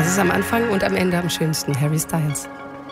Das ist am Anfang und am Ende am schönsten. Harry Styles.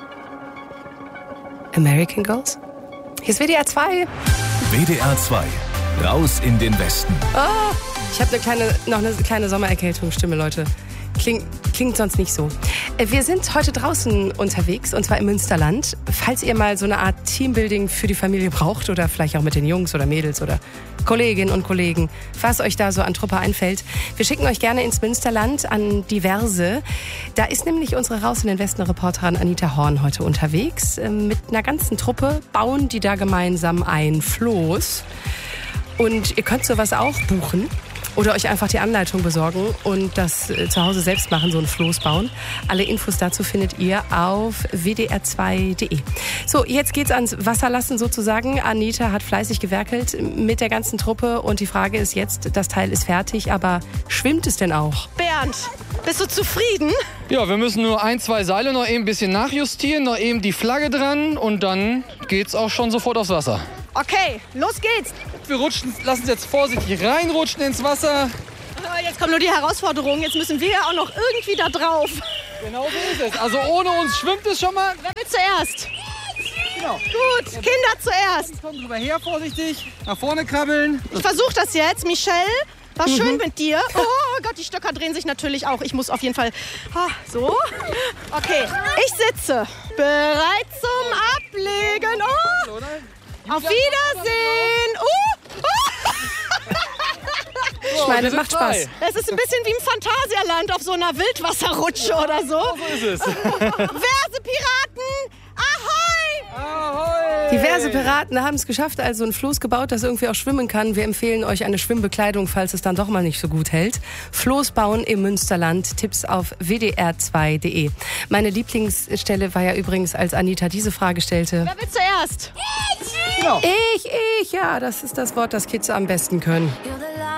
American Girls? Hier ist WDR 2. WDR 2. Raus in den Westen. Oh, ich habe noch eine kleine Sommererkältungsstimme, Leute. Klingt sonst nicht so. Wir sind heute draußen unterwegs, und zwar im Münsterland. Falls ihr mal so eine Art Teambuilding für die Familie braucht oder vielleicht auch mit den Jungs oder Mädels oder Kolleginnen und Kollegen, was euch da so an Truppe einfällt. Wir schicken euch gerne ins Münsterland an diverse. Da ist nämlich unsere Raus in den Westen-Reporterin Anita Horn heute unterwegs. Mit einer ganzen Truppe bauen die da gemeinsam ein Floß. Und ihr könnt sowas auch buchen. Oder euch einfach die Anleitung besorgen und das zu Hause selbst machen, so ein Floß bauen. Alle Infos dazu findet ihr auf wdr2.de. So, jetzt geht's ans Wasserlassen sozusagen. Anita hat fleißig gewerkelt mit der ganzen Truppe und die Frage ist jetzt, das Teil ist fertig, aber schwimmt es denn auch? Bernd, bist du zufrieden? Ja, wir müssen nur 1, 2 Seile noch eben ein bisschen nachjustieren, noch eben die Flagge dran und dann geht's auch schon sofort aufs Wasser. Okay, los geht's. Wir lassen uns jetzt vorsichtig reinrutschen ins Wasser. Jetzt kommt nur die Herausforderung. Jetzt müssen wir ja auch noch irgendwie da drauf. Genau so ist es. Also ohne uns schwimmt es schon mal. Wer will zuerst? Genau. Gut, Kinder zuerst. Komm drüber her, vorsichtig. Nach vorne krabbeln. Ich versuche das jetzt. Michelle, war schön mit dir. Oh Gott, die Stöcker drehen sich natürlich auch. Ich muss auf jeden Fall... So. Okay, ich sitze. Bereit zum Ablegen. Oh. Auf Wiedersehen. Ich meine, es macht Spaß. Es ist ein bisschen wie im Phantasialand auf so einer Wildwasserrutsche oder so. So ist es. Diverse Piraten, ahoi! Ahoi! Diverse Piraten haben es geschafft, also ein Floß gebaut, das irgendwie auch schwimmen kann. Wir empfehlen euch eine Schwimmbekleidung, falls es dann doch mal nicht so gut hält. Floß bauen im Münsterland. Tipps auf wdr2.de. Meine Lieblingsstelle war ja übrigens, als Anita diese Frage stellte. Wer will zuerst? Genau. Ich, ja, das ist das Wort, das Kids am besten können.